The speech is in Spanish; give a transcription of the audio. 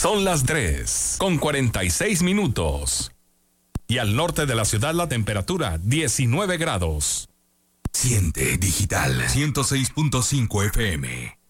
Son las 3:46. Y al norte de la ciudad la temperatura 19 grados. Siente Digital 106.5 FM.